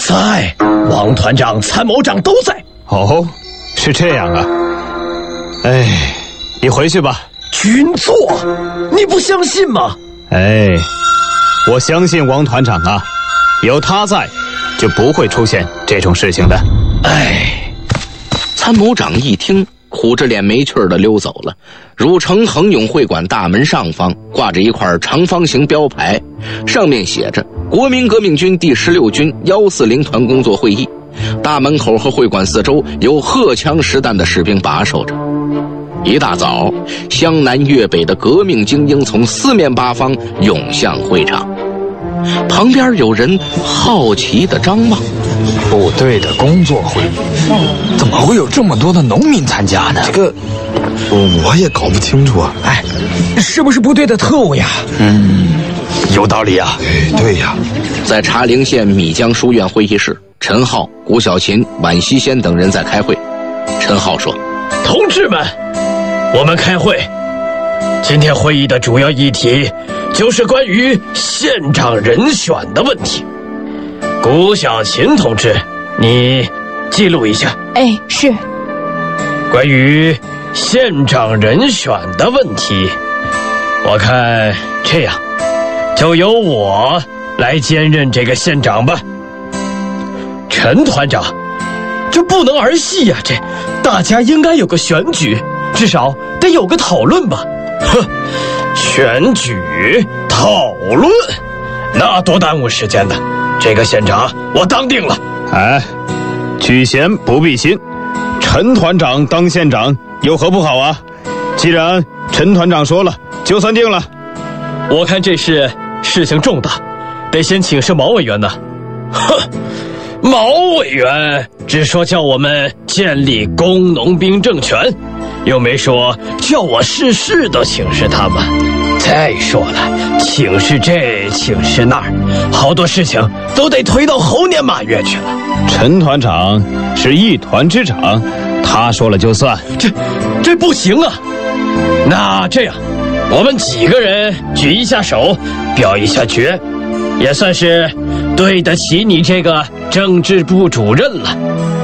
在，王团长、参谋长都在。 哦，是这样啊。哎，你回去吧。 军座，你不相信吗？ 哎，我相信王团长啊，有他在，就不会出现这种事情的。 哎， 参谋长一听，苦着脸没趣儿地溜走了。汝城恒永会馆大门上方挂着一块长方形标牌，上面写着国民革命军第16军140团工作会议。大门口和会馆四周有荷枪实弹的士兵把守着。一大早，湘南粤北的革命精英从四面八方涌向会场，旁边有人好奇地张望。 部队的工作会议，怎么会有这么多的农民参加呢？ 这个我也搞不清楚啊。 哎，是不是部队的特务呀？ 有道理啊。 对呀。 在茶陵县米江书院会议室，陈浩、谷小琴、宛西先等人在开会。陈浩说： 同志们，我们开会。今天会议的主要议题就是关于县长人选的问题。谷小琴同志，你记录一下。 哎，是。 关于县长人选的问题，我看这样，就由我来兼任这个县长吧。陈团长，这不能儿戏呀，这大家应该有个选举，至少得有个讨论吧。哼，选举讨论，那多耽误时间呢。这个县长我当定了。 哎，举贤不避亲，陈团长当县长有何不好啊？既然陈团长说了，就算定了。 我看这事情重大，得先请示毛委员呢。哼，毛委员只说叫我们建立工农兵政权，又没说叫我事都请示他们。再说了，请示这请示那儿，好多事情都得推到猴年马月去了。 陈团长是一团之长，他说了就算。 这不行啊。那这样，我们几个人举一下手，表一下决，也算是对得起你这个政治部主任了。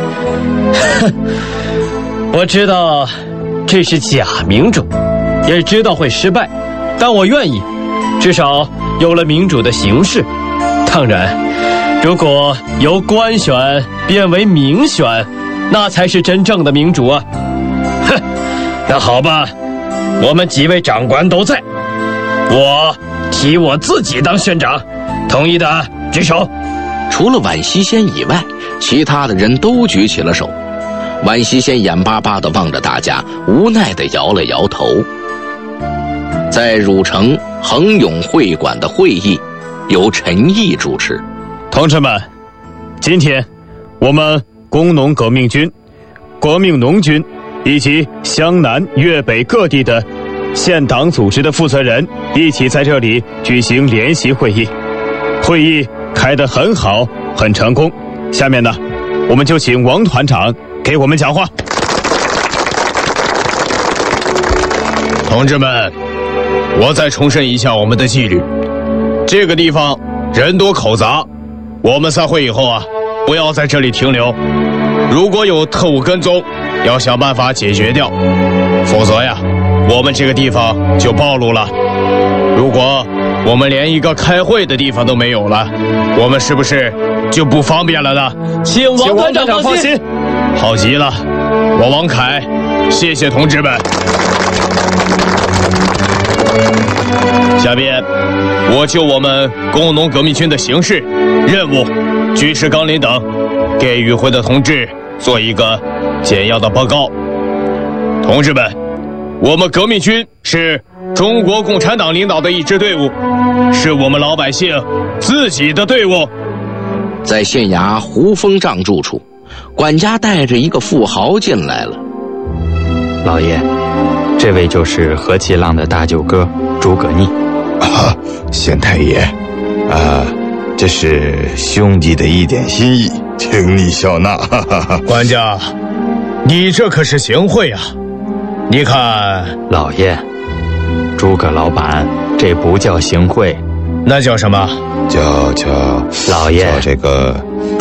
我知道这是假民主，也知道会失败，但我愿意，至少有了民主的形式。当然，如果由官选变为民选，那才是真正的民主啊。哼，那好吧，我们几位长官都在，我提我自己当县长，同意的举手。 除了宛西先以外，其他的人都举起了手。宛西先眼巴巴地望着大家，无奈地摇了摇头。在汝城恒永会馆的会议由陈毅主持。 同志们，今天我们工农革命军、国民农军以及湘南粤北各地的县党组织的负责人一起在这里举行联席会议。会议开得很好，很成功。下面呢，我们就请王团长给我们讲话。 同志们，我再重申一下我们的纪律。这个地方人多口杂，我们散会以后啊，不要在这里停留。如果有特务跟踪，要想办法解决掉，否则呀，我们这个地方就暴露了。如果我们连一个开会的地方都没有了，我们是不是就不方便了呢？ 请王团长放心。 好极了，我王凯，谢谢同志们。下面，我就我们工农革命军的形势、任务、军事纲领等，给与会的同志做一个简要的报告。同志们，我们革命军是中国共产党领导的一支队伍，是我们老百姓自己的队伍。 在县衙胡风帐住处，管家带着一个富豪进来了。 老爷，这位就是何其浪的大舅哥诸葛逆。 啊，县太爷，这是兄弟的一点心意，请你笑纳。 管家，你这可是行贿啊！你看， 老爷，诸葛老板，这不叫行贿， 那叫什么？ 叫老爷， 叫这个